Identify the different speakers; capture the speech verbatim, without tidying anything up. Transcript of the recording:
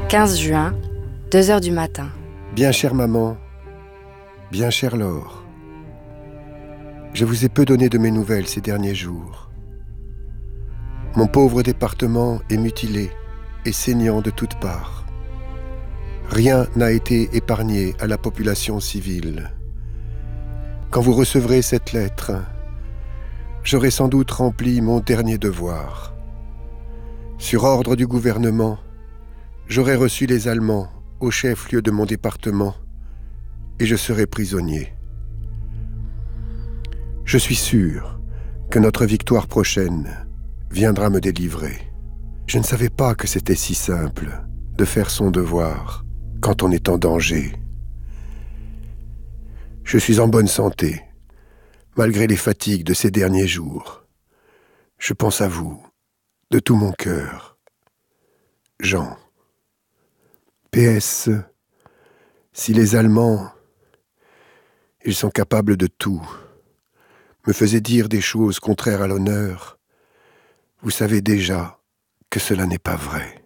Speaker 1: quinze juin, deux heures du matin.
Speaker 2: Bien chère maman, bien chère Laure, je vous ai peu donné de mes nouvelles ces derniers jours. Mon pauvre département est mutilé et saignant de toutes parts. Rien n'a été épargné à la population civile. Quand vous recevrez cette lettre, j'aurai sans doute rempli mon dernier devoir. Sur ordre du gouvernement, j'aurai reçu les Allemands au chef-lieu de mon département et je serai prisonnier. Je suis sûr que notre victoire prochaine viendra me délivrer. Je ne savais pas que c'était si simple de faire son devoir quand on est en danger. Je suis en bonne santé, malgré les fatigues de ces derniers jours. Je pense à vous, de tout mon cœur. Jean. P S. Si les Allemands, ils sont capables de tout, me faisaient dire des choses contraires à l'honneur, vous savez déjà que cela n'est pas vrai.